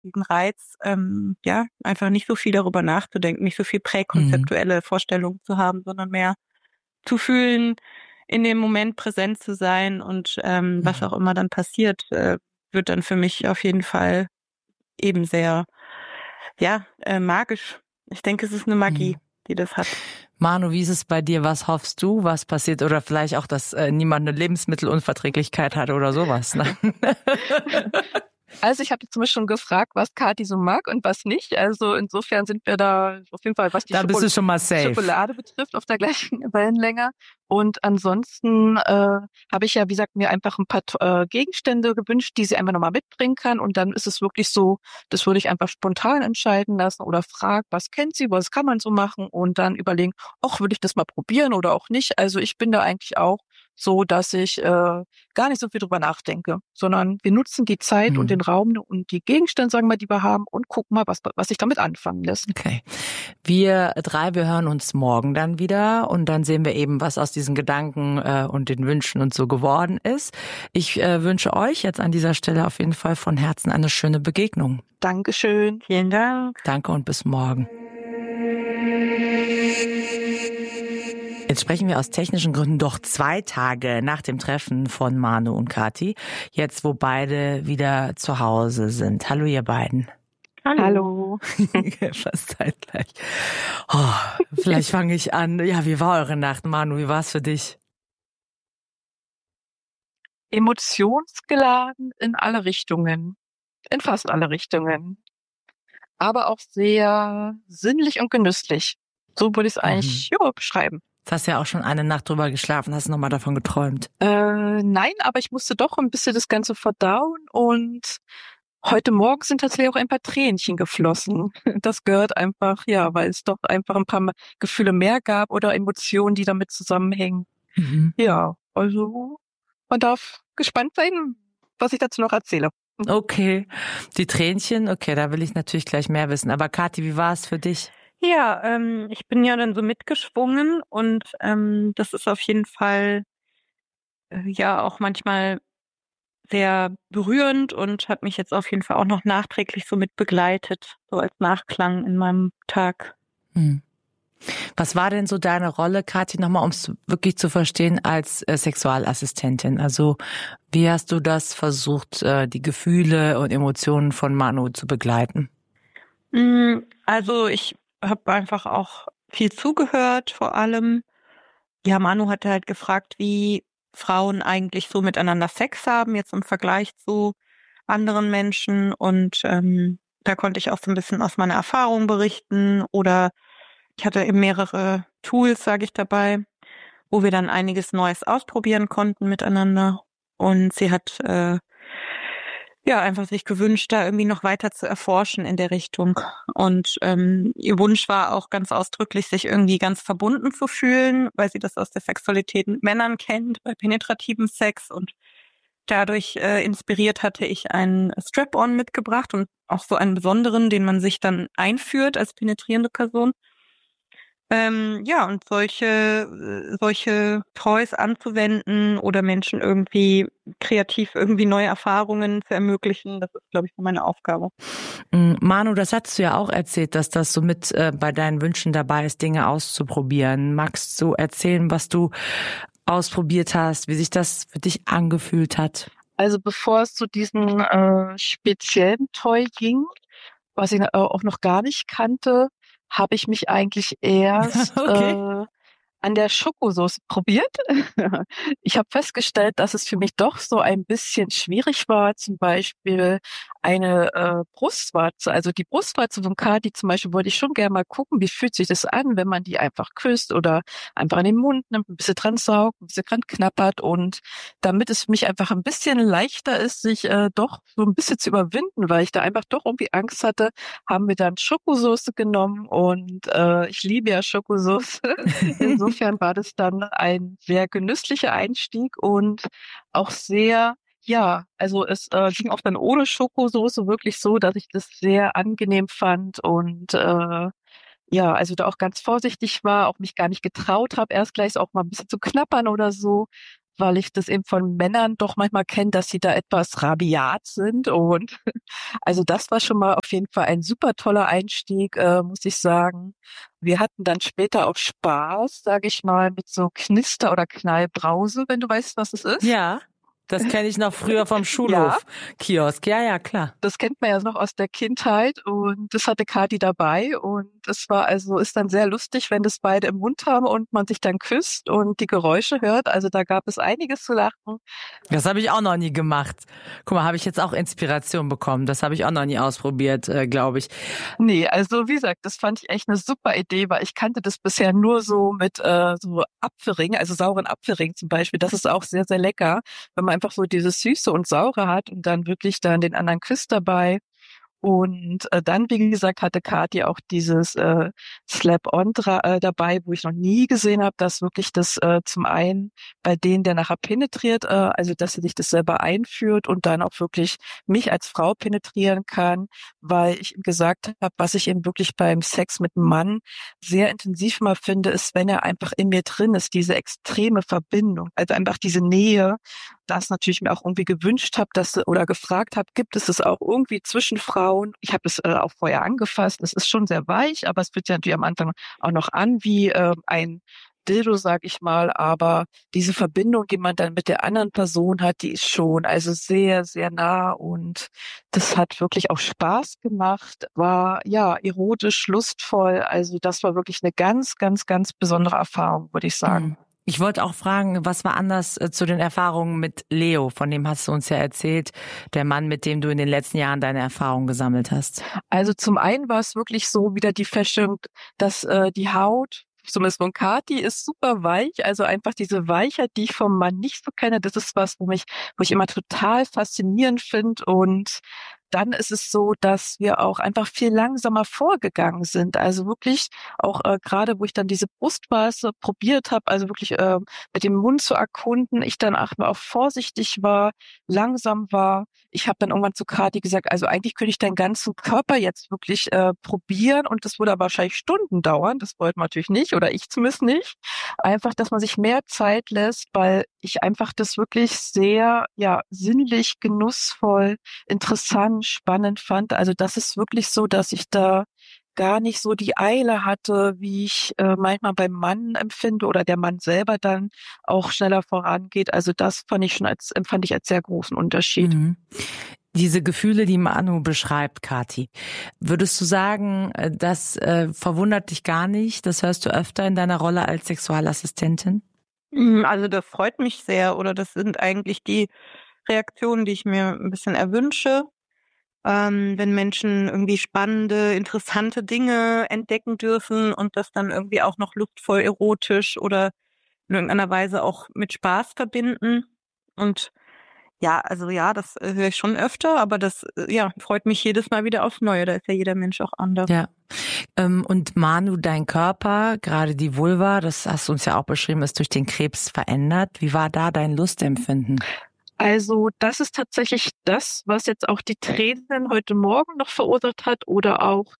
diesen Reiz, einfach nicht so viel darüber nachzudenken, nicht so viel präkonzeptuelle Vorstellungen zu haben, sondern mehr zu fühlen, in dem Moment präsent zu sein und was auch immer dann passiert, wird dann für mich auf jeden Fall eben sehr, magisch. Ich denke, es ist eine Magie, die das hat. Manu, wie ist es bei dir? Was hoffst du, was passiert? Oder vielleicht auch, dass niemand eine Lebensmittelunverträglichkeit hat oder sowas, ne? Also ich hatte zum Beispiel schon gefragt, was Kathi so mag und was nicht. Also insofern sind wir da auf jeden Fall, was die Da bist du schon mal safe. Schokolade betrifft, auf der gleichen Wellenlänge. Und ansonsten habe ich ja, wie gesagt, mir einfach ein paar Gegenstände gewünscht, die sie einfach nochmal mitbringen kann. Und dann ist es wirklich so, das würde ich einfach spontan entscheiden lassen oder frag, was kennt sie, was kann man so machen? Und dann überlegen, ach, würde ich das mal probieren oder auch nicht? Also ich bin da eigentlich auch so, dass ich gar nicht so viel drüber nachdenke, sondern wir nutzen die Zeit und den Raum und die Gegenstände, sagen wir, die wir haben und gucken mal, was sich damit anfangen lässt. Okay. Wir hören uns morgen dann wieder und dann sehen wir eben, was aus diesen Gedanken und den Wünschen und so geworden ist. Ich wünsche euch jetzt an dieser Stelle auf jeden Fall von Herzen eine schöne Begegnung. Dankeschön. Vielen Dank. Danke und bis morgen. Jetzt sprechen wir aus technischen Gründen doch 2 Tage nach dem Treffen von Manu und Kathi. Jetzt, wo beide wieder zu Hause sind. Hallo, ihr beiden. Hallo. Fast zeitgleich. Oh, vielleicht fange ich an. Ja, wie war eure Nacht, Manu? Wie war es für dich? Emotionsgeladen in alle Richtungen. In fast alle Richtungen. Aber auch sehr sinnlich und genüsslich. So würde ich es eigentlich beschreiben. Jetzt hast du ja auch schon eine Nacht drüber geschlafen, hast nochmal davon geträumt. Nein, aber ich musste doch ein bisschen das Ganze verdauen und heute Morgen sind tatsächlich auch ein paar Tränchen geflossen. Das gehört einfach, weil es doch einfach ein paar Gefühle mehr gab oder Emotionen, die damit zusammenhängen. Ja, also man darf gespannt sein, was ich dazu noch erzähle. Okay, die Tränchen, okay, da will ich natürlich gleich mehr wissen. Aber Kathi, wie war es für dich? Ja, ich bin ja dann so mitgeschwungen und das ist auf jeden Fall auch manchmal sehr berührend und hat mich jetzt auf jeden Fall auch noch nachträglich so mit begleitet, so als Nachklang in meinem Tag. Was war denn so deine Rolle, Kathi, nochmal, um es wirklich zu verstehen, als Sexualassistentin? Also wie hast du das versucht, die Gefühle und Emotionen von Manu zu begleiten? Also ich habe einfach auch viel zugehört, vor allem. Ja, Manu hatte halt gefragt, wie Frauen eigentlich so miteinander Sex haben, jetzt im Vergleich zu anderen Menschen. Und da konnte ich auch so ein bisschen aus meiner Erfahrung berichten. Oder ich hatte eben mehrere Tools, sage ich dabei, wo wir dann einiges Neues ausprobieren konnten miteinander. Und sie hat einfach sich gewünscht, da irgendwie noch weiter zu erforschen in der Richtung. Und ihr Wunsch war auch ganz ausdrücklich, sich irgendwie ganz verbunden zu fühlen, weil sie das aus der Sexualität mit Männern kennt, bei penetrativem Sex. Und dadurch inspiriert hatte ich einen Strap-on mitgebracht und auch so einen besonderen, den man sich dann einführt als penetrierende Person. Und solche Toys anzuwenden oder Menschen irgendwie kreativ irgendwie neue Erfahrungen zu ermöglichen, das ist, glaube ich, meine Aufgabe. Manu, das hattest du ja auch erzählt, dass das so mit bei deinen Wünschen dabei ist, Dinge auszuprobieren. Magst du erzählen, was du ausprobiert hast, wie sich das für dich angefühlt hat? Also bevor es zu diesem speziellen Toy ging, was ich auch noch gar nicht kannte, habe ich mich eigentlich erst an der Schokosauce probiert. Ich habe festgestellt, dass es für mich doch so ein bisschen schwierig war, zum Beispiel eine Brustwarze, also die Brustwarze von Kathi zum Beispiel, wollte ich schon gerne mal gucken, wie fühlt sich das an, wenn man die einfach küsst oder einfach in den Mund nimmt, ein bisschen dran saugt, ein bisschen dran knappert und damit es für mich einfach ein bisschen leichter ist, sich doch so ein bisschen zu überwinden, weil ich da einfach doch irgendwie Angst hatte, haben wir dann Schokosauce genommen und ich liebe ja Schokosauce. Insofern war das dann ein sehr genüsslicher Einstieg und auch sehr, also es ging auch dann ohne Schokosoße wirklich so, dass ich das sehr angenehm fand und also da auch ganz vorsichtig war, auch mich gar nicht getraut habe, erst gleich auch mal ein bisschen zu knappern oder so, weil ich das eben von Männern doch manchmal kenne, dass sie da etwas rabiat sind. Und also das war schon mal auf jeden Fall ein super toller Einstieg, muss ich sagen. Wir hatten dann später auch Spaß, sage ich mal, mit so Knister- oder Knallbrause, wenn du weißt, was es ist. Ja, das kenne ich noch früher vom Ja, Schulhof-Kiosk. Ja, klar. das kennt man ja noch aus der Kindheit und das hatte Kathi dabei und es war also, ist dann sehr lustig, wenn das beide im Mund haben und man sich dann küsst und die Geräusche hört. Also da gab es einiges zu lachen. Das habe ich auch noch nie gemacht. Guck mal, habe ich jetzt auch Inspiration bekommen. Das habe ich auch noch nie ausprobiert, glaube ich. Nee, also wie gesagt, das fand ich echt eine super Idee, weil ich kannte das bisher nur so mit so Apfelring, also sauren Apfelring zum Beispiel. Das ist auch sehr, sehr lecker, wenn man einfach so dieses Süße und Saure hat und dann wirklich dann den anderen küsst dabei. Und dann, wie gesagt, hatte Kathi auch dieses Slap-on dabei, wo ich noch nie gesehen habe, dass wirklich das zum einen bei denen, der nachher penetriert, also dass sie sich das selber einführt und dann auch wirklich mich als Frau penetrieren kann, weil ich ihm gesagt habe, was ich eben wirklich beim Sex mit einem Mann sehr intensiv mal finde, ist, wenn er einfach in mir drin ist, diese extreme Verbindung, also einfach diese Nähe, das natürlich mir auch irgendwie gewünscht habe, dass oder gefragt habe, gibt es das auch irgendwie zwischen Frauen? Ich habe es auch vorher angefasst. Es ist schon sehr weich, aber es fühlt sich natürlich am Anfang auch noch an wie ein Dildo, sag ich mal. Aber diese Verbindung, die man dann mit der anderen Person hat, die ist schon also sehr, sehr nah und das hat wirklich auch Spaß gemacht. War ja erotisch, lustvoll. Also das war wirklich eine ganz, ganz, ganz besondere Erfahrung, würde ich sagen. Ich wollte auch fragen, was war anders zu den Erfahrungen mit Leo? Von dem hast du uns ja erzählt, der Mann, mit dem du in den letzten Jahren deine Erfahrungen gesammelt hast. Also zum einen war es wirklich so wieder die Feststellung, dass die Haut, zumindest von Kathi, ist super weich. Also einfach diese Weichheit, die ich vom Mann nicht so kenne, das ist was, wo ich immer total faszinierend finde. Und dann ist es so, dass wir auch einfach viel langsamer vorgegangen sind. Also wirklich auch gerade, wo ich dann diese Brustwarze probiert habe, also wirklich mit dem Mund zu erkunden, ich dann auch vorsichtig war, langsam war. Ich habe dann irgendwann zu Kathi gesagt, also eigentlich könnte ich deinen ganzen Körper jetzt wirklich probieren und das würde aber wahrscheinlich Stunden dauern. Das wollten wir natürlich nicht oder ich zumindest nicht. Einfach, dass man sich mehr Zeit lässt, weil ich einfach das wirklich sehr, ja, sinnlich, genussvoll, interessant, spannend fand. Also das ist wirklich so, dass ich da gar nicht so die Eile hatte, wie ich manchmal beim Mann empfinde oder der Mann selber dann auch schneller vorangeht. Also das empfand ich als sehr großen Unterschied. Mhm. Diese Gefühle, die Manu beschreibt, Kathi, würdest du sagen, das verwundert dich gar nicht? Das hörst du öfter in deiner Rolle als Sexualassistentin? Also das freut mich sehr oder das sind eigentlich die Reaktionen, die ich mir ein bisschen erwünsche, wenn Menschen irgendwie spannende, interessante Dinge entdecken dürfen und das dann irgendwie auch noch lustvoll, erotisch oder in irgendeiner Weise auch mit Spaß verbinden. Und ja, also ja, das höre ich schon öfter, aber das ja, freut mich jedes Mal wieder aufs Neue. Da ist ja jeder Mensch auch anders. Ja. Und Manu, dein Körper, gerade die Vulva, das hast du uns ja auch beschrieben, ist durch den Krebs verändert. Wie war da dein Lustempfinden? Also das ist tatsächlich das, was jetzt auch die Tränen heute Morgen noch verursacht hat oder auch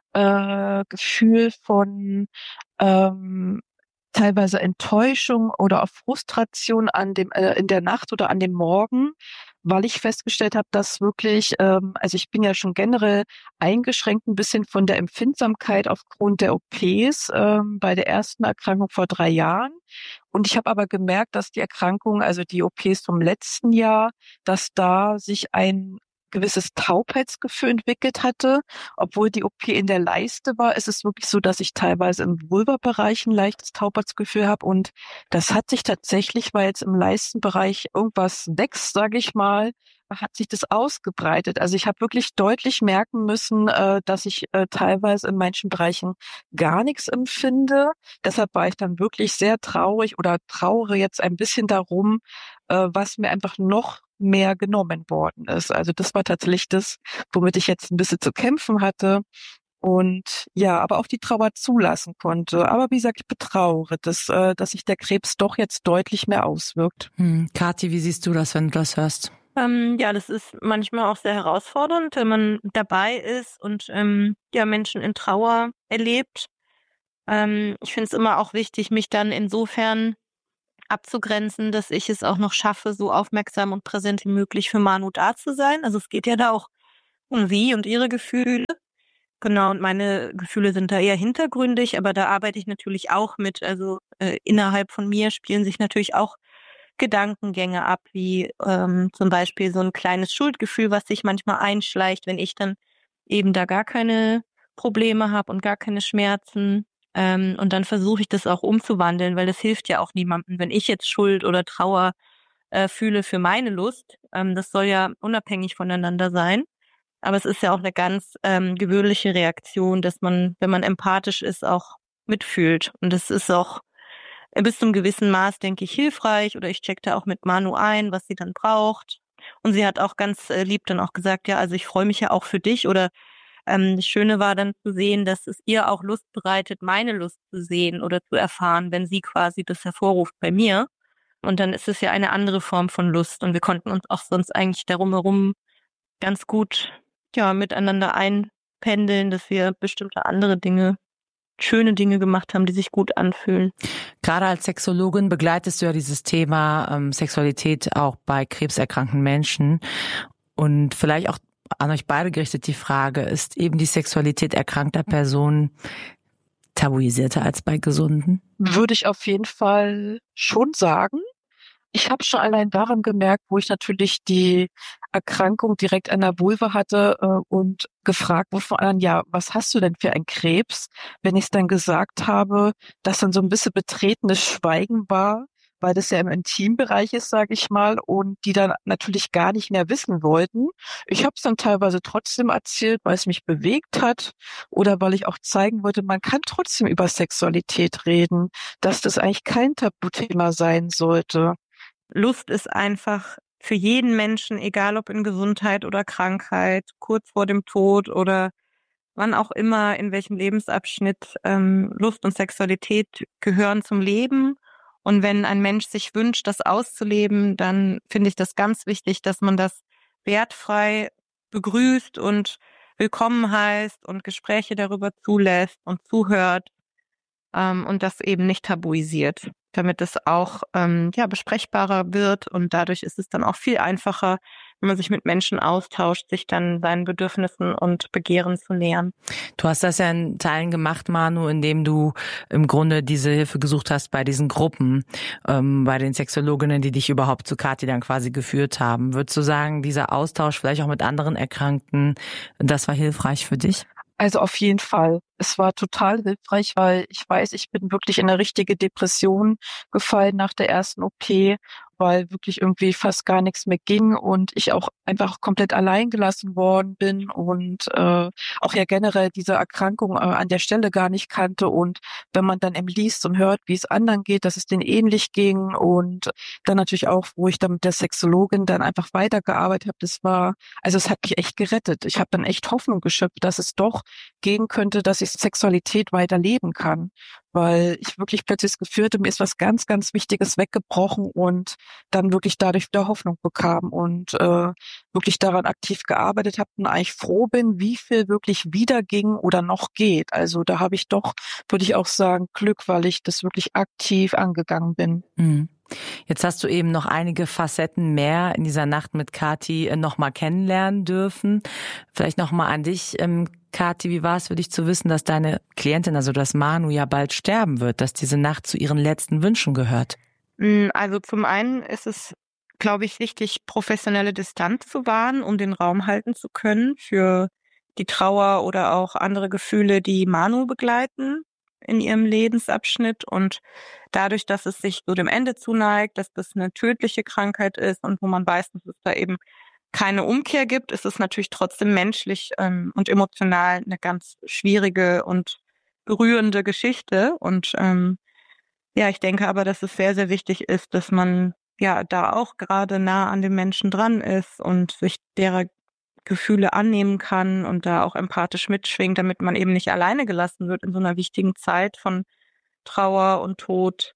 Gefühl von ähm, teilweise Enttäuschung oder auch Frustration in der Nacht oder an dem Morgen, weil ich festgestellt habe, dass wirklich, also ich bin ja schon generell eingeschränkt ein bisschen von der Empfindsamkeit aufgrund der OPs bei der ersten Erkrankung vor 3 Jahren. Und ich habe aber gemerkt, dass die Erkrankung, also die OPs vom letzten Jahr, dass da sich ein gewisses Taubheitsgefühl entwickelt hatte. Obwohl die OP in der Leiste war, ist es wirklich so, dass ich teilweise im Vulva-Bereich ein leichtes Taubheitsgefühl habe. Und das hat sich tatsächlich, weil jetzt im Leistenbereich irgendwas wächst, sage ich mal, hat sich das ausgebreitet. Also ich habe wirklich deutlich merken müssen, dass ich teilweise in manchen Bereichen gar nichts empfinde. Deshalb war ich dann wirklich sehr traurig oder trauere jetzt ein bisschen darum, was mir einfach noch mehr genommen worden ist. Also das war tatsächlich das, womit ich jetzt ein bisschen zu kämpfen hatte und ja, aber auch die Trauer zulassen konnte. Aber wie gesagt, ich betrauere, dass sich der Krebs doch jetzt deutlich mehr auswirkt. Kathi, wie siehst du das, wenn du das hörst? Ja, das ist manchmal auch sehr herausfordernd, wenn man dabei ist und ja, Menschen in Trauer erlebt. Ich finde es immer auch wichtig, mich dann insofern abzugrenzen, dass ich es auch noch schaffe, so aufmerksam und präsent wie möglich für Manu da zu sein. Also es geht ja da auch um sie und ihre Gefühle. Genau, und meine Gefühle sind da eher hintergründig, aber da arbeite ich natürlich auch mit. Also innerhalb von mir spielen sich natürlich auch Gedankengänge ab, wie zum Beispiel so ein kleines Schuldgefühl, was sich manchmal einschleicht, wenn ich dann eben da gar keine Probleme habe und gar keine Schmerzen. Und dann versuche ich das auch umzuwandeln, weil das hilft ja auch niemandem, wenn ich jetzt Schuld oder Trauer fühle für meine Lust. Das soll ja unabhängig voneinander sein. Aber es ist ja auch eine ganz gewöhnliche Reaktion, dass man, wenn man empathisch ist, auch mitfühlt. Und das ist auch bis zum gewissen Maß, denke ich, hilfreich. Oder ich check da auch mit Manu ein, was sie dann braucht. Und sie hat auch ganz lieb dann auch gesagt, ja, also ich freue mich ja auch für dich. Oder das Schöne war dann zu sehen, dass es ihr auch Lust bereitet, meine Lust zu sehen oder zu erfahren, wenn sie quasi das hervorruft bei mir. Und dann ist es ja eine andere Form von Lust. Und wir konnten uns auch sonst eigentlich darum herum ganz gut ja miteinander einpendeln, dass wir bestimmte andere Dinge, schöne Dinge gemacht haben, die sich gut anfühlen. Gerade als Sexologin begleitest du ja dieses Thema Sexualität auch bei krebserkrankten Menschen. Und vielleicht auch an euch beide gerichtet die Frage, ist eben die Sexualität erkrankter Personen tabuisierter als bei Gesunden? Würde ich auf jeden Fall schon sagen. Ich habe schon allein daran gemerkt, wo ich natürlich die Erkrankung direkt an der Vulva hatte und gefragt wurde von anderen, ja, was hast du denn für einen Krebs? Wenn ich es dann gesagt habe, dass dann so ein bisschen betretenes Schweigen war, weil das ja im Intimbereich ist, sage ich mal, und die dann natürlich gar nicht mehr wissen wollten. Ich habe es dann teilweise trotzdem erzählt, weil es mich bewegt hat oder weil ich auch zeigen wollte, man kann trotzdem über Sexualität reden, dass das eigentlich kein Tabuthema sein sollte. Lust ist einfach für jeden Menschen, egal ob in Gesundheit oder Krankheit, kurz vor dem Tod oder wann auch immer, in welchem Lebensabschnitt, Lust und Sexualität gehören zum Leben. Und wenn ein Mensch sich wünscht, das auszuleben, dann finde ich das ganz wichtig, dass man das wertfrei begrüßt und willkommen heißt und Gespräche darüber zulässt und zuhört, und das eben nicht tabuisiert, damit es auch besprechbarer wird. Und dadurch ist es dann auch viel einfacher, wenn man sich mit Menschen austauscht, sich dann seinen Bedürfnissen und Begehren zu nähern. Du hast das ja in Teilen gemacht, Manu, indem du im Grunde diese Hilfe gesucht hast bei diesen Gruppen, bei den Sexologinnen, die dich überhaupt zu Kathi dann quasi geführt haben. Würdest du sagen, dieser Austausch vielleicht auch mit anderen Erkrankten, das war hilfreich für dich? Also auf jeden Fall. Es war total hilfreich, weil ich weiß, ich bin wirklich in eine richtige Depression gefallen nach der ersten OP, weil wirklich irgendwie fast gar nichts mehr ging und ich auch einfach komplett allein gelassen worden bin und auch ja generell diese Erkrankung an der Stelle gar nicht kannte. Und wenn man dann eben liest und hört, wie es anderen geht, dass es denen ähnlich ging und dann natürlich auch, wo ich dann mit der Sexologin dann einfach weitergearbeitet habe, also es hat mich echt gerettet. Ich habe dann echt Hoffnung geschöpft, dass es doch gehen könnte, dass ich Sexualität weiterleben kann, weil ich wirklich plötzlich das Gefühl hatte, mir ist was ganz, ganz Wichtiges weggebrochen und dann wirklich dadurch wieder Hoffnung bekam und wirklich daran aktiv gearbeitet habe und eigentlich froh bin, wie viel wirklich wieder ging oder noch geht. Also da habe ich doch, würde ich auch sagen, Glück, weil ich das wirklich aktiv angegangen bin. Mhm. Jetzt hast du eben noch einige Facetten mehr in dieser Nacht mit Kathi noch mal kennenlernen dürfen. Vielleicht noch mal an dich, Kathi, wie war es für dich zu wissen, dass deine Klientin, also dass Manu ja bald sterben wird, dass diese Nacht zu ihren letzten Wünschen gehört? Also zum einen ist es, glaube ich, wichtig, professionelle Distanz zu wahren, um den Raum halten zu können für die Trauer oder auch andere Gefühle, die Manu begleiten in ihrem Lebensabschnitt. Und dadurch, dass es sich so dem Ende zuneigt, dass das eine tödliche Krankheit ist und wo man weiß, dass es da eben keine Umkehr gibt, ist es natürlich trotzdem menschlich und emotional eine ganz schwierige und berührende Geschichte. Und ich denke aber, dass es sehr, sehr wichtig ist, dass man ja da auch gerade nah an den Menschen dran ist und sich derer Gefühle annehmen kann und da auch empathisch mitschwingt, damit man eben nicht alleine gelassen wird in so einer wichtigen Zeit von Trauer und Tod.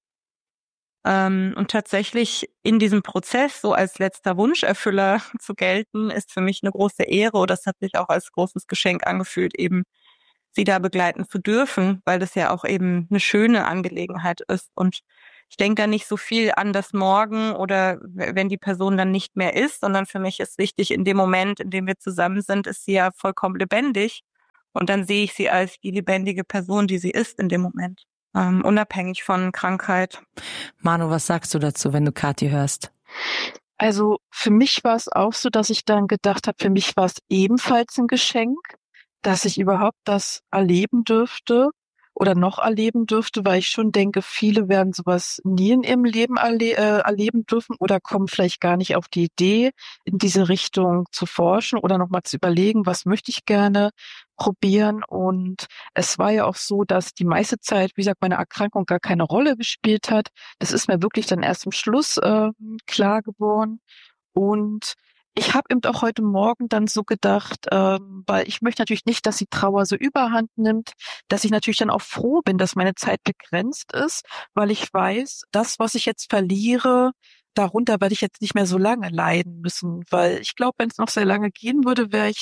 Und tatsächlich in diesem Prozess so als letzter Wunscherfüller zu gelten, ist für mich eine große Ehre und das hat sich auch als großes Geschenk angefühlt, eben sie da begleiten zu dürfen, weil das ja auch eben eine schöne Angelegenheit ist. Und ich denke da nicht so viel an das Morgen oder wenn die Person dann nicht mehr ist, sondern für mich ist wichtig, in dem Moment, in dem wir zusammen sind, ist sie ja vollkommen lebendig. Und dann sehe ich sie als die lebendige Person, die sie ist in dem Moment, unabhängig von Krankheit. Manu, was sagst du dazu, wenn du Kathi hörst? Also für mich war es auch so, dass ich dann gedacht habe, für mich war es ebenfalls ein Geschenk, dass ich überhaupt das erleben dürfte oder noch erleben dürfte, weil ich schon denke, viele werden sowas nie in ihrem Leben erleben dürfen oder kommen vielleicht gar nicht auf die Idee, in diese Richtung zu forschen oder nochmal zu überlegen, was möchte ich gerne probieren. Und es war ja auch so, dass die meiste Zeit, wie gesagt, meine Erkrankung gar keine Rolle gespielt hat. Das ist mir wirklich dann erst am Schluss klar geworden. Und ich habe eben auch heute Morgen dann so gedacht, weil ich möchte natürlich nicht, dass die Trauer so überhand nimmt, dass ich natürlich dann auch froh bin, dass meine Zeit begrenzt ist, weil ich weiß, das, was ich jetzt verliere, darunter werde ich jetzt nicht mehr so lange leiden müssen, weil ich glaube, wenn es noch sehr lange gehen würde, wäre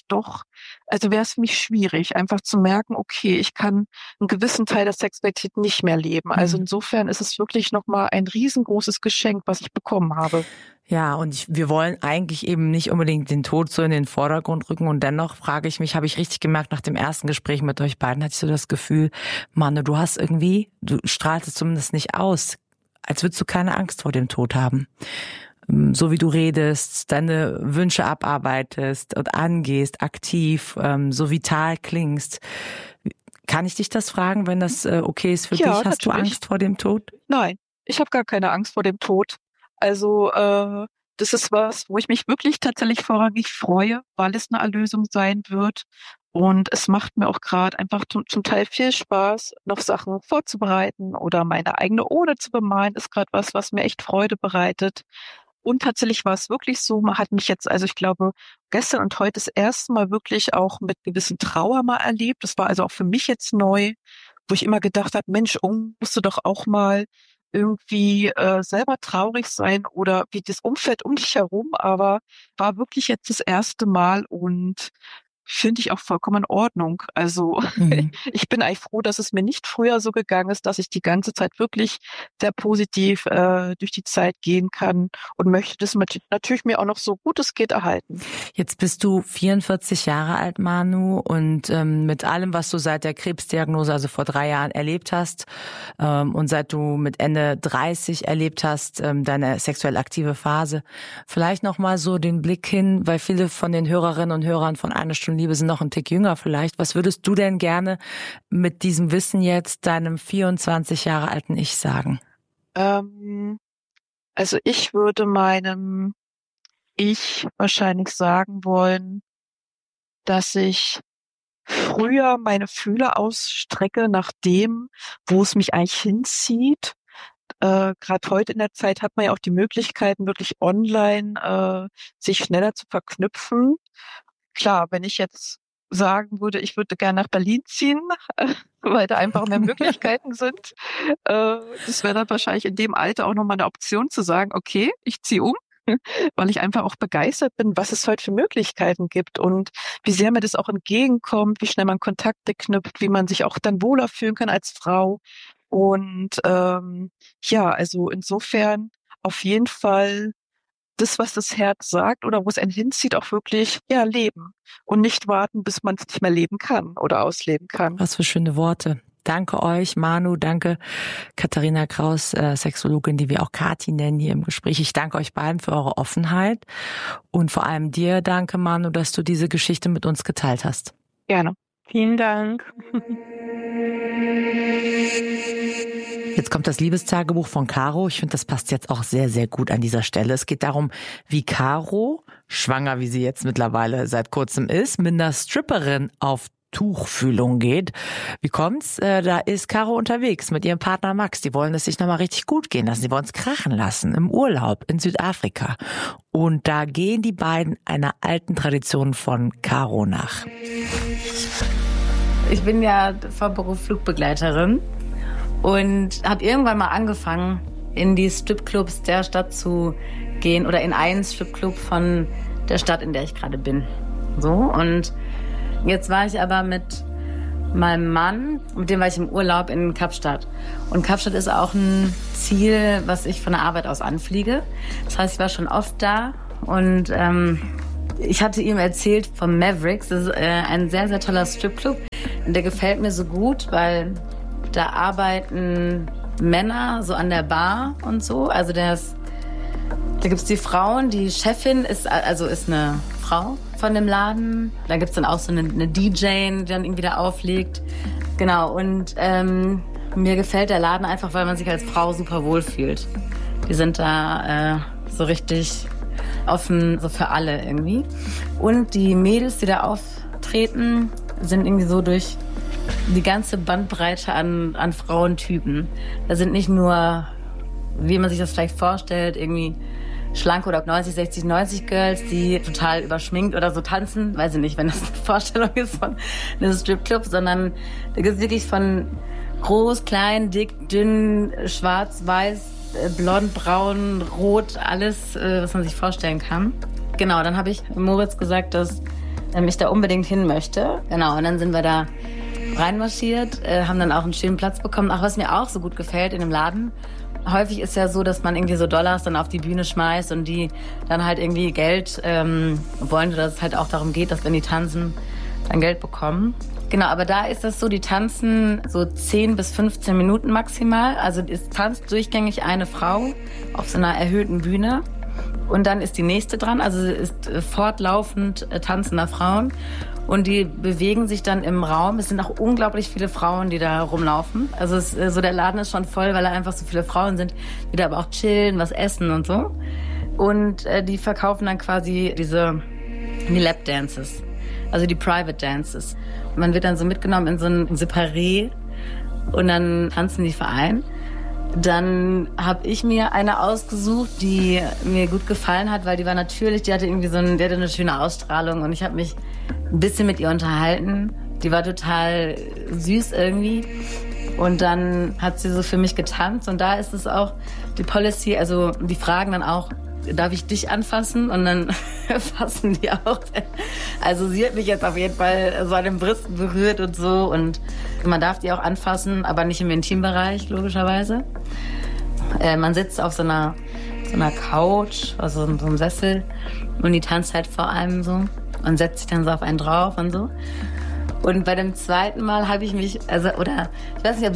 es für mich schwierig, einfach zu merken, okay, ich kann einen gewissen Teil der Sexualität nicht mehr leben. Also insofern ist es wirklich nochmal ein riesengroßes Geschenk, was ich bekommen habe. Ja, und wir wollen eigentlich eben nicht unbedingt den Tod so in den Vordergrund rücken. Und dennoch frage ich mich, habe ich richtig gemerkt, nach dem ersten Gespräch mit euch beiden hatte ich so das Gefühl, Manu, du strahlst es zumindest nicht aus, als würdest du keine Angst vor dem Tod haben. So wie du redest, deine Wünsche abarbeitest und angehst, aktiv, so vital klingst. Kann ich dich das fragen, wenn das okay ist für dich? Hast natürlich. Du Angst vor dem Tod? Nein, ich habe gar keine Angst vor dem Tod. Also das ist was, wo ich mich wirklich tatsächlich vorrangig freue, weil es eine Erlösung sein wird. Und es macht mir auch gerade einfach zum Teil viel Spaß, noch Sachen vorzubereiten oder meine eigene Ode zu bemalen, ist gerade was mir echt Freude bereitet. Und tatsächlich war es wirklich so, man hat mich jetzt, also ich glaube, gestern und heute das erste Mal wirklich auch mit gewissen Trauer mal erlebt. Das war also auch für mich jetzt neu, wo ich immer gedacht habe, Mensch, musst du doch auch mal irgendwie selber traurig sein oder wie das Umfeld um dich herum, aber war wirklich jetzt das erste Mal und finde ich auch vollkommen in Ordnung. Also ich bin eigentlich froh, dass es mir nicht früher so gegangen ist, dass ich die ganze Zeit wirklich sehr positiv durch die Zeit gehen kann und möchte das natürlich mir auch noch so gut es geht erhalten. Jetzt bist du 44 Jahre alt, Manu, und mit allem, was du seit der Krebsdiagnose, also vor 3 Jahren erlebt hast und seit du mit Ende 30 erlebt hast, deine sexuell aktive Phase, vielleicht nochmal so den Blick hin, weil viele von den Hörerinnen und Hörern von Eine Stunde Liebe sind noch ein Tick jünger vielleicht. Was würdest du denn gerne mit diesem Wissen jetzt deinem 24 Jahre alten Ich sagen? Also ich würde meinem Ich wahrscheinlich sagen wollen, dass ich früher meine Fühler ausstrecke nach dem, wo es mich eigentlich hinzieht. Gerade heute in der Zeit hat man ja auch die Möglichkeiten, wirklich online sich schneller zu verknüpfen. Klar, wenn ich jetzt sagen würde, ich würde gerne nach Berlin ziehen, weil da einfach mehr Möglichkeiten sind, das wäre dann wahrscheinlich in dem Alter auch nochmal eine Option zu sagen, okay, ich ziehe um, weil ich einfach auch begeistert bin, was es heute für Möglichkeiten gibt und wie sehr mir das auch entgegenkommt, wie schnell man Kontakte knüpft, wie man sich auch dann wohler fühlen kann als Frau. Und also insofern auf jeden Fall das, was das Herz sagt oder wo es einen hinzieht, auch wirklich leben und nicht warten, bis man es nicht mehr leben kann oder ausleben kann. Was für schöne Worte. Danke euch, Manu, danke Katharina Kraus, Sexologin, die wir auch Kathi nennen hier im Gespräch. Ich danke euch beiden für eure Offenheit und vor allem dir danke, Manu, dass du diese Geschichte mit uns geteilt hast. Gerne. Vielen Dank. Jetzt kommt das Liebestagebuch von Caro. Ich finde, das passt jetzt auch sehr, sehr gut an dieser Stelle. Es geht darum, wie Caro, schwanger wie sie jetzt mittlerweile seit kurzem ist, mit einer Stripperin auf Tuchfühlung geht. Wie kommt's? Da ist Caro unterwegs mit ihrem Partner Max. Die wollen es sich nochmal richtig gut gehen lassen. Die wollen es krachen lassen im Urlaub in Südafrika. Und da gehen die beiden einer alten Tradition von Caro nach. Ich bin ja von Beruf Flugbegleiterin und habe irgendwann mal angefangen, in die Stripclubs der Stadt zu gehen oder in einen Stripclub von der Stadt, in der ich gerade bin. So, und jetzt war ich aber mit meinem Mann, mit dem war ich im Urlaub in Kapstadt. Und Kapstadt ist auch ein Ziel, was ich von der Arbeit aus anfliege. Das heißt, ich war schon oft da und ich hatte ihm erzählt vom Mavericks. Das ist ein sehr, sehr toller Stripclub. Und der gefällt mir so gut, weil da arbeiten Männer so an der Bar und so. Also da gibt's die Frauen, die Chefin ist eine Frau von dem Laden. Da gibt's dann auch so eine DJ, die dann irgendwie da auflegt. Genau, und mir gefällt der Laden einfach, weil man sich als Frau super wohl fühlt. Die sind da so richtig offen, so für alle irgendwie. Und die Mädels, die da auftreten, sind irgendwie so durch die ganze Bandbreite an Frauentypen. Da sind nicht nur, wie man sich das vielleicht vorstellt, irgendwie schlanke oder 90, 60, 90 Girls, die total überschminkt oder so tanzen. Weiß ich nicht, wenn das eine Vorstellung ist von einem Stripclub, sondern da gibt es wirklich von groß, klein, dick, dünn, schwarz, weiß, blond, braun, rot, alles, was man sich vorstellen kann. Genau, dann habe ich Moritz gesagt, dass ich da unbedingt hin möchte. Genau, und dann sind wir da reinmarschiert, haben dann auch einen schönen Platz bekommen. Auch was mir auch so gut gefällt in dem Laden, häufig ist ja so, dass man irgendwie so Dollars dann auf die Bühne schmeißt und die dann halt irgendwie Geld wollen, dass es halt auch darum geht, dass wenn die tanzen, dann Geld bekommen. Genau, aber da ist das so, die tanzen so 10 bis 15 Minuten maximal. Also es tanzt durchgängig eine Frau auf so einer erhöhten Bühne. Und dann ist die nächste dran, also es ist fortlaufend tanzender Frauen. Und die bewegen sich dann im Raum. Es sind auch unglaublich viele Frauen, die da rumlaufen. Also so der Laden ist schon voll, weil da einfach so viele Frauen sind, die da aber auch chillen, was essen und so. Und die verkaufen dann quasi die Lap-Dances, also die Private Dances. Man wird dann so mitgenommen in so ein Separé und dann tanzen die Verein. Dann habe ich mir eine ausgesucht, die mir gut gefallen hat, weil die war natürlich, die hatte eine schöne Ausstrahlung und ich habe mich ein bisschen mit ihr unterhalten. Die war total süß irgendwie und dann hat sie so für mich getanzt und da ist es auch die Policy, also die fragen dann auch, darf ich dich anfassen? Und dann fassen die auch. Also sie hat mich jetzt auf jeden Fall so an den Brüsten berührt und so. Und man darf die auch anfassen, aber nicht im Intimbereich, logischerweise. Man sitzt auf so einer Couch, also in so einem Sessel. Und die tanzt halt vor einem so und setzt sich dann so auf einen drauf und so. Und bei dem zweiten Mal habe ich mich, ich weiß nicht,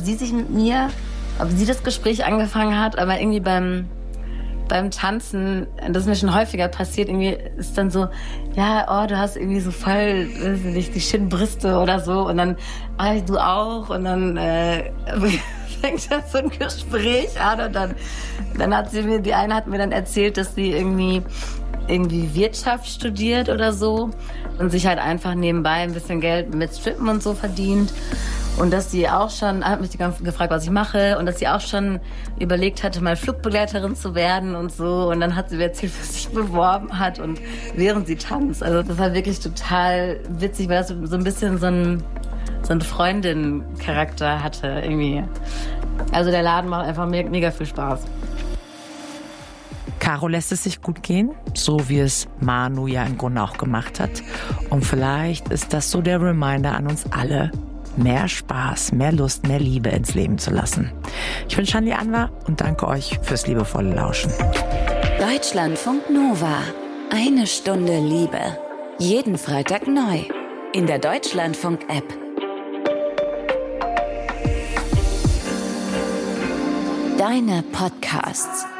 ob sie das Gespräch angefangen hat, aber irgendwie beim Tanzen, das ist mir schon häufiger passiert, irgendwie ist dann so, ja, du hast irgendwie so voll, weiß nicht, die schönen Brüste oder so und dann, du auch und dann fängt das so ein Gespräch an und dann hat die eine hat mir dann erzählt, dass sie irgendwie Wirtschaft studiert oder so und sich halt einfach nebenbei ein bisschen Geld mit Strippen und so verdient. Und dass sie auch schon, hat mich gefragt, was ich mache, und dass sie auch schon überlegt hatte, mal Flugbegleiterin zu werden und so. Und dann hat sie mir erzählt, was sie sich beworben hat und während sie tanzt. Also das war wirklich total witzig, weil das so ein bisschen so ein Freundin-Charakter hatte irgendwie. Also der Laden macht einfach mega viel Spaß. Caro lässt es sich gut gehen, so wie es Manu ja im Grunde auch gemacht hat. Und vielleicht ist das so der Reminder an uns alle, mehr Spaß, mehr Lust, mehr Liebe ins Leben zu lassen. Ich bin Shandi Anwar und danke euch fürs liebevolle Lauschen. Deutschlandfunk Nova. 1 Stunde Liebe. Jeden Freitag neu. In der Deutschlandfunk-App. Deine Podcasts.